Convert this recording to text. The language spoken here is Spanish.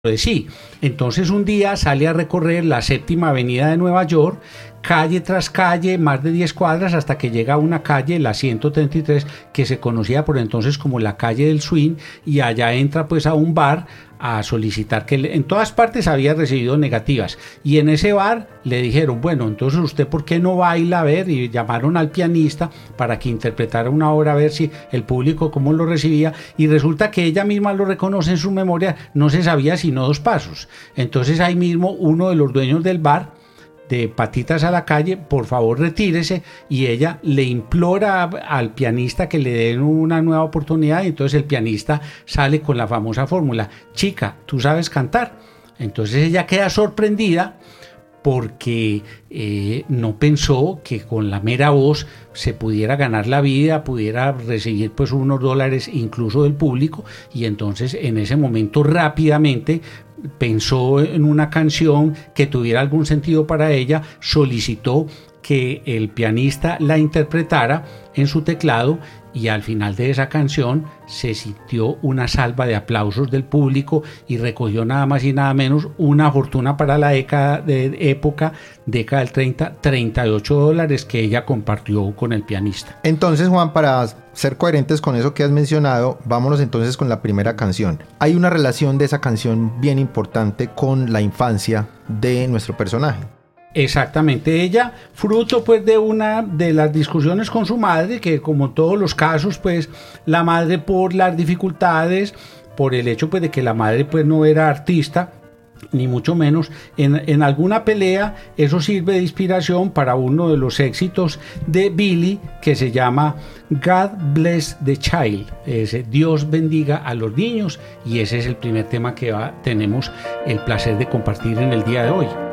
de sí. Entonces un día sale a recorrer la séptima avenida de Nueva York, calle tras calle, más de 10 cuadras, hasta que llega a una calle, la 133, que se conocía por entonces como la calle del swing, y allá entra pues a un bar a solicitar en todas partes había recibido negativas, y en ese bar le dijeron, bueno, entonces usted ¿por qué no baila? A ver, y llamaron al pianista para que interpretara una obra, a ver si el público cómo lo recibía, y resulta que ella misma lo reconoce en su memoria, no se sabía sino 2 pasos. Entonces ahí mismo uno de los dueños del bar, de patitas a la calle, por favor retírese, y ella le implora al pianista que le den una nueva oportunidad, y entonces el pianista sale con la famosa fórmula, chica, ¿tú sabes cantar? Entonces ella queda sorprendida porque no pensó que con la mera voz se pudiera ganar la vida, pudiera recibir pues unos dólares incluso del público, y entonces en ese momento rápidamente pensó en una canción que tuviera algún sentido para ella, solicitó que el pianista la interpretara en su teclado, y al final de esa canción se sintió una salva de aplausos del público y recogió nada más y nada menos una fortuna para la década del 30, $38 que ella compartió con el pianista. Entonces, Juan, para ser coherentes con eso que has mencionado, vámonos entonces con la primera canción. Hay una relación de esa canción bien importante con la infancia de nuestro personaje. Exactamente, ella, fruto pues de una de las discusiones con su madre, que como en todos los casos pues la madre, por las dificultades, por el hecho pues de que la madre pues no era artista, ni mucho menos, en alguna pelea, eso sirve de inspiración para uno de los éxitos de Billy, que se llama God Bless the Child, Dios bendiga a los niños, y ese es el primer tema que tenemos el placer de compartir en el día de hoy.